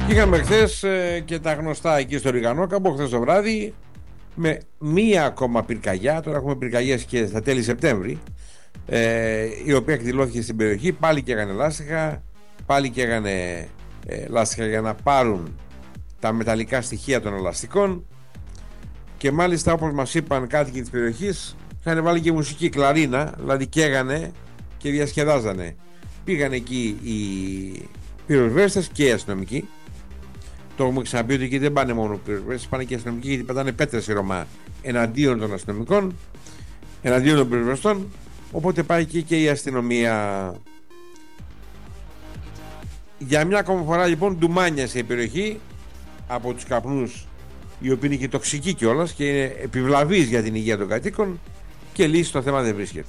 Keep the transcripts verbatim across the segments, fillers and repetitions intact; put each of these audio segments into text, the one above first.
Είχαμε χθες ε, και τα γνωστά εκεί στο Ριγανόκαμπο, χθες το βράδυ, με μία ακόμα πυρκαγιά. Τώρα έχουμε πυρκαγιές και στα τέλη Σεπτέμβρη, ε, η οποία εκδηλώθηκε στην περιοχή. Πάλι και έκανε λάστιχα, πάλι και έκανε ε, λάστιχα για να πάρουν τα μεταλλικά στοιχεία των ελαστικών. Και μάλιστα, όπως μας είπαν κάτοικοι της περιοχής, είχαν βάλει και μουσική κλαρίνα, δηλαδή καίγανε και διασκεδάζανε. Πήγαν εκεί οι πυροσβέστες και οι αστυνομικοί. Το έχουμε ξαναπεί ότι εκεί δεν πάνε μόνο πυροσβέστες, πάνε και οι αστυνομικοί, γιατί πετάνε πέτρες στη Ρωμά εναντίον των αστυνομικών, εναντίον των πυροσβεστών. Οπότε πάει εκεί και η αστυνομία. Για μια ακόμα φορά λοιπόν ντουμάνιασε η περιοχή από τους καπνούς, οι οποίοι είναι και τοξικοί κιόλας και είναι επιβλαβείς για την υγεία των κατοίκων, και λύση στο θέμα δεν βρίσκεται.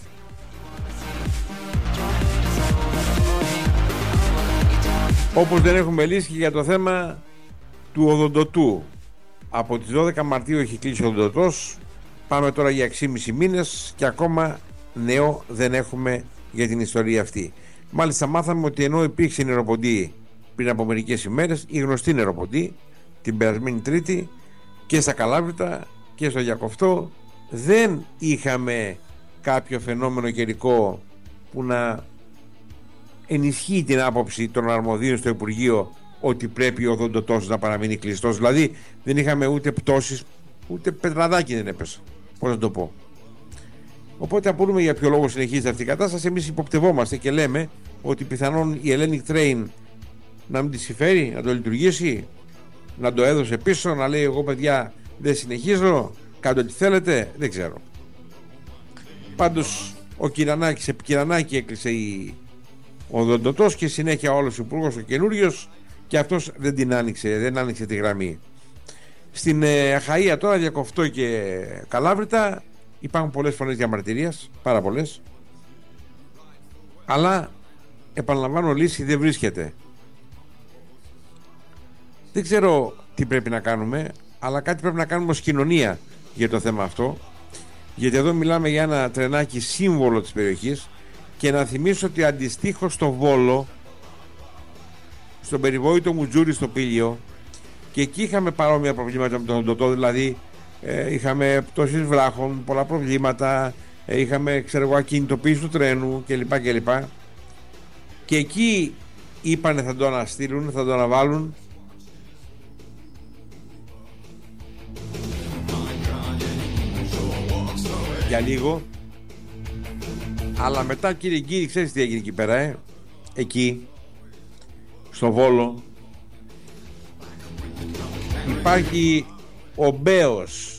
Όπως δεν έχουμε λύση και για το θέμα του οδοντοτού. Από τις δώδεκα Μαρτίου έχει κλείσει ο οδοντοτός. Πάμε τώρα για έξι και μισό μήνες και ακόμα νέο δεν έχουμε για την ιστορία αυτή. Μάλιστα μάθαμε ότι ενώ υπήρξε νεροποντή πριν από μερικές ημέρες, η γνωστή νεροποντή την περασμένη Τρίτη, και στα Καλάβρητα και στο Γιακοφτό, δεν είχαμε κάποιο φαινόμενο καιρικό που να ενισχύει την άποψη των αρμοδίων στο Υπουργείο ότι πρέπει ο οδοντοτός να παραμείνει κλειστός. Δηλαδή δεν είχαμε ούτε πτώσεις, ούτε πετραδάκι δεν έπεσε, πώς να το πω. Οπότε απορούμε για ποιο λόγο συνεχίζεται αυτή η κατάσταση. Εμείς υποπτευόμαστε και λέμε ότι πιθανόν η Hellenic Train να μην τη συμφέρει, να το λειτουργήσει, να το έδωσε πίσω, να λέει εγώ παιδιά δεν συνεχίζω, κάντε ό,τι θέλετε, δεν ξέρω. Πάντως ο Κυρανάκης, επί Κυρανάκη έκλεισε η ο οδοντοτός και συνέχεια όλος ο υπουργός ο καινούριος, και αυτός δεν την άνοιξε, δεν άνοιξε τη γραμμή. Στην ε, Αχαΐα τώρα, Διακοφτό και Καλάβρητα, υπάρχουν πολλές φωνές διαμαρτυρίας, πάρα πολλές, αλλά επαναλαμβάνω, λύση δεν βρίσκεται. Δεν ξέρω τι πρέπει να κάνουμε, αλλά κάτι πρέπει να κάνουμε ως κοινωνία για το θέμα αυτό, γιατί εδώ μιλάμε για ένα τρενάκι σύμβολο της περιοχής. Και να θυμίσω ότι αντιστοίχως στο Βόλο, στον περιβόητο Μουτζούρι στο Πήλιο, και εκεί είχαμε παρόμοια προβλήματα με τον οδοντοτό. Δηλαδή ε, είχαμε πτώσεις βράχων, πολλά προβλήματα, ε, είχαμε ξέρω εγώ ακινητοποίηση του τρένου κλπ, κλπ. Και εκεί είπανε θα το αναστείλουν, θα το αναβάλουν. Για λίγο. Αλλά μετά, κύριε κύριε, ξέρεις τι έγινε εκεί πέρα, ε? Εκεί στο Βόλο υπάρχει ο Μπέος,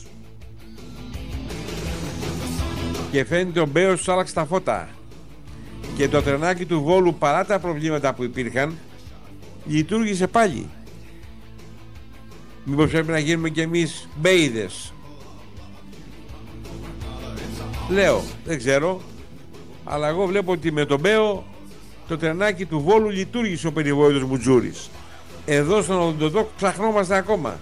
και φαίνεται ο Μπέος τους άλλαξε τα φώτα, και το τρενάκι του Βόλου, παρά τα προβλήματα που υπήρχαν, λειτουργήσε πάλι. Μήπως πρέπει να γίνουμε κι εμείς μπέιδες? Λέω, δεν ξέρω, αλλά εγώ βλέπω ότι με τον Μπέο το τρενάκι του Βόλου λειτουργήσε ο περιβόητος Μουτζούρης. Εδώ στον οδοντοτό ψαχνόμαστε ακόμα.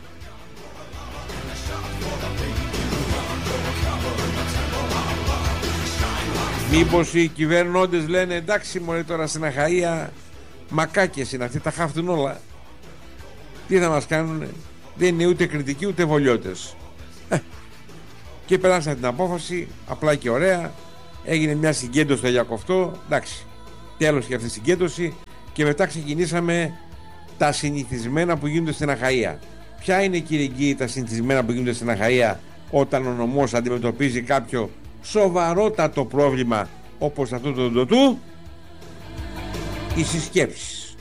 Μήπως οι κυβερνώντες λένε εντάξει μωρέ, τώρα στην Αχαΐα μακάκες είναι αυτοί, τα χάφτουν όλα, τι θα μας κάνουνε, δεν είναι ούτε κριτικοί ούτε βολιώτες. ε, Και περάσαν την απόφαση απλά και ωραία. Έγινε μια συγκέντρωση στο Γιακοφτό, εντάξει, τέλος και αυτή η συγκέντρωση, και μετά ξεκινήσαμε τα συνηθισμένα που γίνονται στην Αχαΐα. Ποια είναι, κύριε Γκί, τα συνηθισμένα που γίνονται στην Αχαΐα όταν ο νομός αντιμετωπίζει κάποιο σοβαρότατο πρόβλημα όπως αυτό το οδοντοτού? Οι συσκέψεις.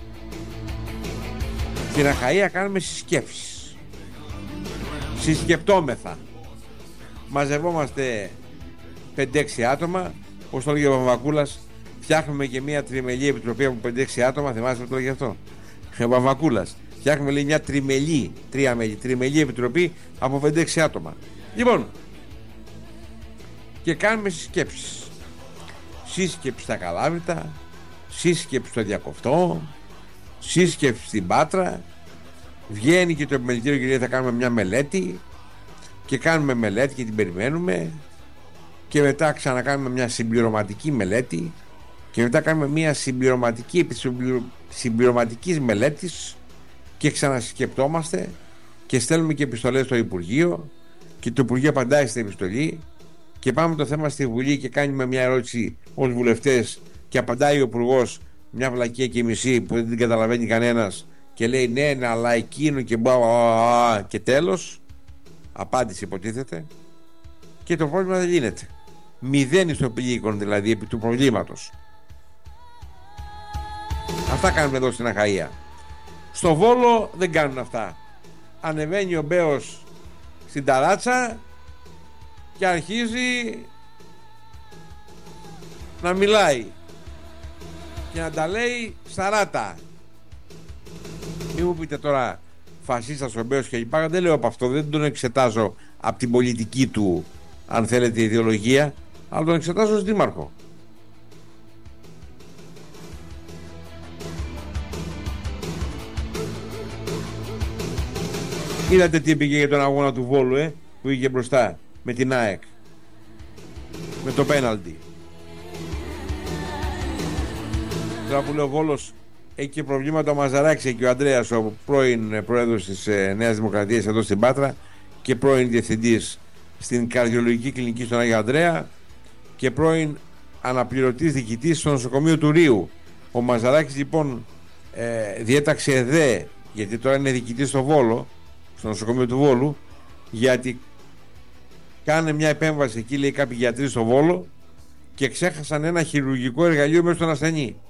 Στην Αχαΐα κάνουμε συσκέψεις, συσκεπτόμεθα, μαζευόμαστε πέντε έξι άτομα, όπως το έλεγε ο Βαμβακούλας, φτιάχνουμε και μια τριμελή επιτροπή από πέντε έξι άτομα. Θυμάστε που το έλεγε αυτό ο Βαμβακούλας? Φτιάχνουμε, λέει, μια τριμελή, τρία μέλη, τριμελή επιτροπή από πέντε έξι άτομα. Λοιπόν, και κάνουμε συσκέψεις. Σύσκεψη στα Καλάβρητα, σύσκεψη στο Διακοφτό, σύσκεψη στην Πάτρα. Βγαίνει και το επιμελητήριο και λέει θα κάνουμε μια μελέτη, και κάνουμε μελέτη και την περιμένουμε, και μετά ξανακάνουμε μια συμπληρωματική μελέτη, και μετά κάνουμε μια συμπληρωματική επί συμπληρωματικής μελέτης, και ξανασκεπτόμαστε και στέλνουμε και επιστολές στο Υπουργείο και το Υπουργείο απαντάει στην επιστολή και πάμε το θέμα στη Βουλή και κάνουμε μια ερώτηση ως βουλευτές και απαντάει ο Υπουργός μια βλακία και μισή που δεν την καταλαβαίνει κανένας και λέει ναι, ναι, αλλά εκείνο και μπα, και τέλος απάντηση υποτίθεται και το πρόβλημα δεν λύνεται. Μηδέν στο πηλίκον δηλαδή επί του προβλήματος. Αυτά κάνουμε εδώ στην Αχαΐα. Στο Βόλο δεν κάνουν αυτά. Ανεβαίνει ο Μπέος στην ταράτσα και αρχίζει να μιλάει και να τα λέει σαράτα. Μην μου πείτε τώρα φασίστας ο Μπέος και λοιπά. Δεν λέω από αυτό, δεν τον εξετάζω από την πολιτική του, αν θέλετε, ιδεολογία, αλλά τον εξετάζω ως δήμαρχο. Είδατε τι πήγε για τον αγώνα του Βόλου, ε, που είχε μπροστά με την ΑΕΚ, με το πέναλτι. Τώρα που λέει ο Βόλος έχει και προβλήματα, ο Μαζαράκης και ο Ανδρέας, ο πρώην πρόεδρος της ε, Νέας Δημοκρατίας εδώ στην Πάτρα και πρώην διευθυντής στην καρδιολογική κλινική στον Άγιο Ανδρέα και πρώην αναπληρωτής διοικητής στο νοσοκομείο του Ρίου. Ο Μαζαράκης λοιπόν ε, διέταξε ΕΔΕ, γιατί τώρα είναι διοικητής στο Βόλο, στο νοσοκομείο του Βόλου, γιατί κάνε μια επέμβαση εκεί, λέει, κάποιοι γιατροί στο Βόλο και ξέχασαν ένα χειρουργικό εργαλείο μέσα στον ασθενή.